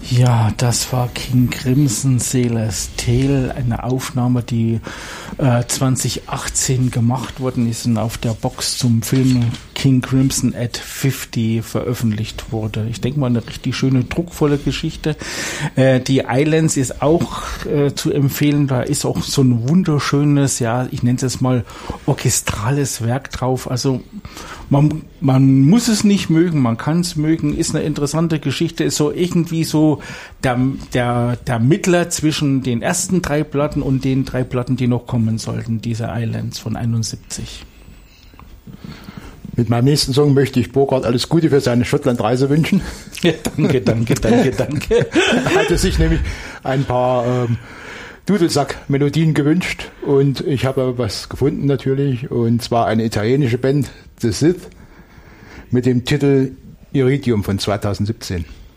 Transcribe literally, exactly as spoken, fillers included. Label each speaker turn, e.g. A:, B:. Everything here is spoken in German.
A: Ja, das war King Crimson Sailor's Tale, eine Aufnahme, die äh, zwanzig achtzehn gemacht worden ist und auf der Box zum Film King Crimson at fünfzig veröffentlicht wurde. Ich denke mal, eine richtig schöne, druckvolle Geschichte. Äh, die Islands ist auch äh, zu empfehlen. Da ist auch so ein wunderschönes, ja, ich nenne es jetzt mal orchestrales Werk drauf. Also man, man muss es nicht mögen, man kann es mögen. Ist eine interessante Geschichte, ist so irgendwie so der, der, der Mittler zwischen den ersten drei Platten und den drei Platten, die noch kommen sollten, diese Islands von einundsiebzig.
B: Mit meinem nächsten Song möchte ich Bogart alles Gute für seine Schottland-Reise wünschen.
A: Ja, danke, danke, danke, danke.
B: Er hatte sich nämlich ein paar ähm, Dudelsack-Melodien gewünscht und ich habe was gefunden natürlich, und zwar eine italienische Band, The Sith, mit dem Titel Iridium von zweitausendsiebzehn.